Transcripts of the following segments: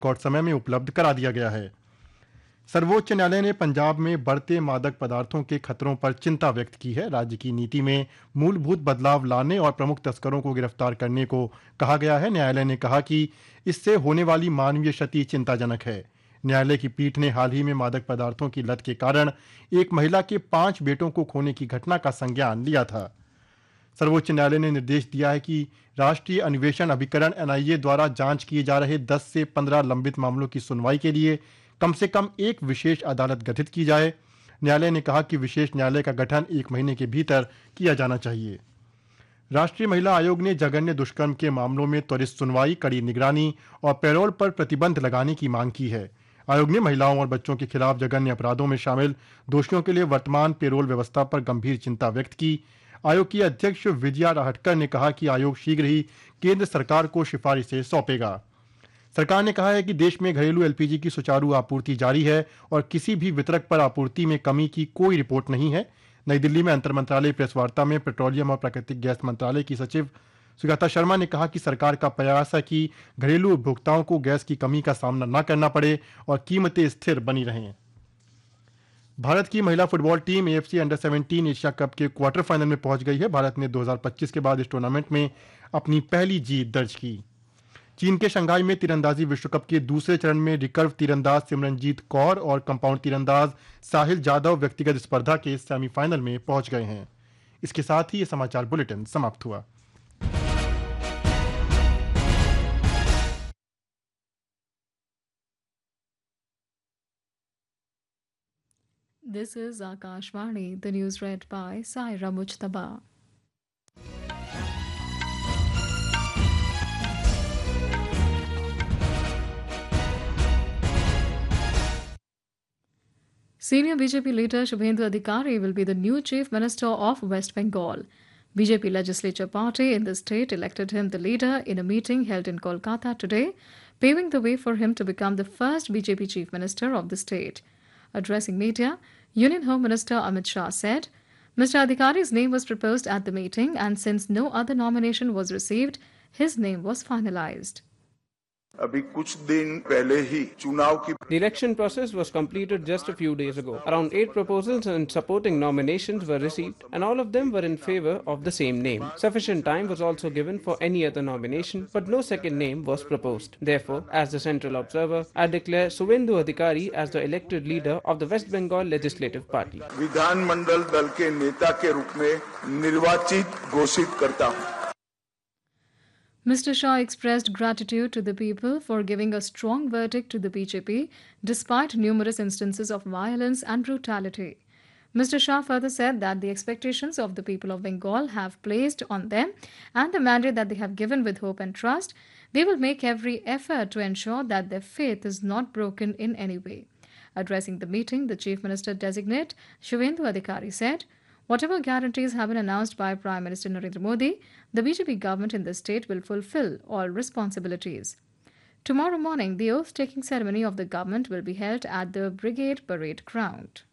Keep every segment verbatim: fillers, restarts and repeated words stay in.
Record समय में उपलब्ध करा दिया गया है। सर्वोच्च न्यायालय ने पंजाब में बढ़ते मादक पदार्थों के खतरों पर चिंता व्यक्त की है। राज्य की नीति में मूलभूत बदलाव लाने और प्रमुख तस्करों को गिरफ्तार करने को कहा गया है। न्यायालय ने कहा कि इससे होने वाली मानवीय क्षति चिंताजनक है। न्यायालय की पीठ ने हाल ही में मादक पदार्थों की लत के कारण एक महिला के पांच बेटों को खोने की घटना का संज्ञान लिया था। सर्वोच्च न्यायालय ने निर्देश दिया है कि राष्ट्रीय अन्वेषण अभिकरण एन आई ए द्वारा जांच किए जा रहे दस से पंद्रह लंबित मामलों की सुनवाई के लिए कम से कम एक विशेष अदालत गठित की जाए। न्यायालय ने कहा कि विशेष न्यायालय का गठन एक महीने के भीतर किया जाना चाहिए। राष्ट्रीय महिला आयोग ने जघन्य दुष्कर्म के मामलों में त्वरित सुनवाई, कड़ी निगरानी और पैरोल पर प्रतिबंध लगाने की मांग की है। आयोग ने महिलाओं और बच्चों के खिलाफ जघन्य अपराधों में शामिल दोषियों के लिए वर्तमान पेरोल व्यवस्था पर गंभीर चिंता व्यक्त की। आयोग की अध्यक्ष विजया राहटकर ने कहा कि आयोग शीघ्र ही केंद्र सरकार को सिफारिशें सौंपेगा। सरकार ने कहा है कि देश में घरेलू एल पी जी की सुचारू आपूर्ति जारी है और किसी भी वितरक पर आपूर्ति में कमी की कोई रिपोर्ट नहीं है। नई दिल्ली में अंतर मंत्रालय प्रेस वार्ता में पेट्रोलियम और प्राकृतिक गैस मंत्रालय की सचिव सुजाता शर्मा ने कहा कि सरकार का प्रयास है कि घरेलू उपभोक्ताओं को गैस की कमी का सामना न करना पड़े और कीमतें स्थिर बनी रहें। भारत की महिला football team A F C under सत्रह एशिया कप के क्वार्टर फाइनल में पहुंच गई है। भारत ने दो हज़ार पच्चीस के बाद इस टूर्नामेंट में अपनी पहली जीत दर्ज की। चीन के शंघाई में तीरंदाजी विश्व कप के दूसरे चरण में रिकर्व तीरंदाज सिमरनजीत कौर और कंपाउंड तीरंदाज साहिल जादव व्यक्तिगत स्पर्धा के सेमीफाइनल में पहुंच गए हैं। इसके साथ ही ये समाचार बुलेटिन समाप्त हुआ। This is Akashvani, the news read by Saira Mujtaba. Senior B J P leader Shubhendu Adhikari will be the new Chief Minister of West Bengal. B J P legislature party in the state elected him the leader in a meeting held in Kolkata today, paving the way for him to become the first B J P Chief Minister of the state. Addressing media, Union Home Minister Amit Shah said, Mister Adhikari's name was proposed at the meeting and since no other nomination was received, his name was finalized. अभी कुछ दिन पहले ही चुनाव की The election process was completed just a few days ago. Around eight proposals and supporting nominations were received and all of them were in favor of the same name. Sufficient time was also given for any other nomination, but no second name was proposed. Therefore, as the central observer, I declare Shubhendu Adhikari as the elected leader of the West Bengal Legislative Party. विधानमंडल दल के नेता के रूप में निर्वाचित घोषित करता हूं। Mister Shah expressed gratitude to the people for giving a strong verdict to the B J P despite numerous instances of violence and brutality. Mister Shah further said that the expectations of the people of Bengal have placed on them and the mandate that they have given with hope and trust, they will make every effort to ensure that their faith is not broken in any way. Addressing the meeting, the Chief Minister designate Shubhendu Adhikari said, whatever guarantees have been announced by Prime Minister Narendra Modi, the B J P government in the state will fulfill all responsibilities. Tomorrow morning, the oath-taking ceremony of the government will be held at the Brigade Parade Ground.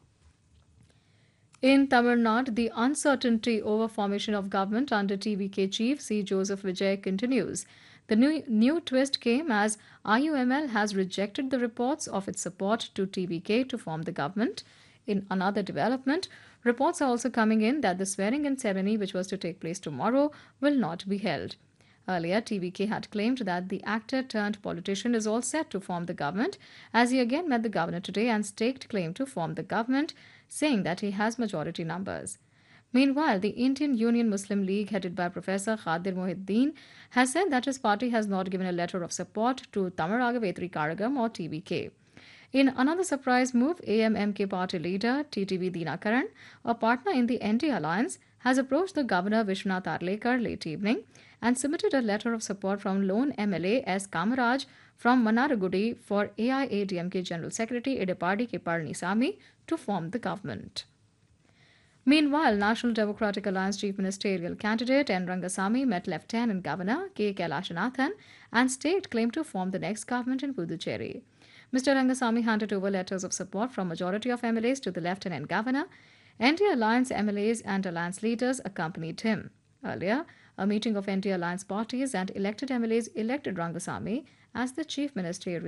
In Tamil Nadu, the uncertainty over formation of government under T V K chief C. Joseph Vijay continues. The new, new twist came as I U M L has rejected the reports of its support to T V K to form the government. In another development, reports are also coming in that the swearing-in ceremony, which was to take place tomorrow, will not be held. Earlier, T V K had claimed that the actor-turned-politician is all set to form the government, as he again met the governor today and staked claim to form the government, saying that he has majority numbers. Meanwhile, the Indian Union Muslim League, headed by Professor Khadir Mohiuddin, has said that his party has not given a letter of support to Thamizhaga Vetri Karagam or T V K. In another surprise move, A M M K party leader T T V Dinakaran, a partner in the N D A alliance, has approached the governor Vishwanath Arlekar late evening and submitted a letter of support from lone M L A S. Kamaraj from Manaragudi for A I A D M K General Secretary Edapadi K. Palanisamy to form the government. Meanwhile, National Democratic Alliance Chief Ministerial candidate N. Rangasamy met Lieutenant Governor K. Kailashanathan and staked claim to form the next government in Puducherry. Mister Rangasamy handed over letters of support from majority of M L As to the Lieutenant Governor. N D A Alliance M L As and Alliance leaders accompanied him. Earlier, a meeting of N D A Alliance parties and elected M L As elected Rangasamy as the Chief Ministerial